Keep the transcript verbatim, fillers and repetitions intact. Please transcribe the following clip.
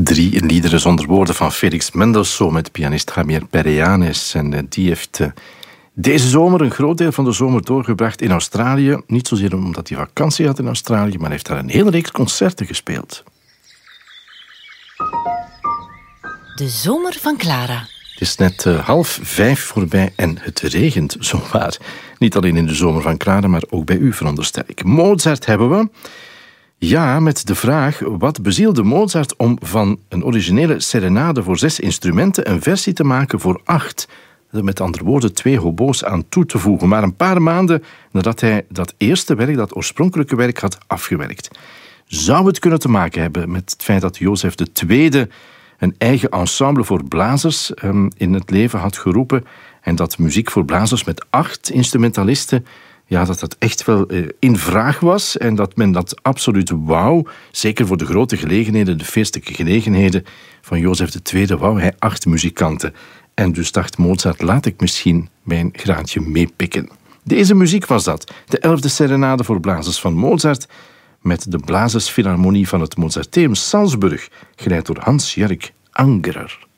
Drie liederen zonder woorden van Felix Mendelssohn met pianist Javier Pereyanes. En die heeft uh, deze zomer een groot deel van de zomer doorgebracht in Australië. Niet zozeer omdat hij vakantie had in Australië, maar hij heeft daar een hele reeks concerten gespeeld. De zomer van Clara. Het is net uh, half vijf voorbij en het regent zowaar. Niet alleen in de zomer van Clara, maar ook bij u, veronderstel ik. Mozart hebben we. Ja, met de vraag, wat bezielde Mozart om van een originele serenade voor zes instrumenten een versie te maken voor acht? Er met andere woorden twee hobo's aan toe te voegen. Maar een paar maanden nadat hij dat eerste werk, dat oorspronkelijke werk, had afgewerkt. Zou het kunnen te maken hebben met het feit dat Jozef de Tweede een eigen ensemble voor blazers um, in het leven had geroepen en dat muziek voor blazers met acht instrumentalisten, ja, dat dat echt wel uh, in vraag was en dat men dat absoluut wou. Zeker voor de grote gelegenheden, de feestelijke gelegenheden van Jozef de Tweede, wou hij acht muzikanten. En dus dacht Mozart, laat ik misschien mijn graantje meepikken. Deze muziek was dat, de elfde serenade voor blazers van Mozart, met de Blazersfilharmonie van het Mozarteum Salzburg, geleid door Hans-Jörg Angerer.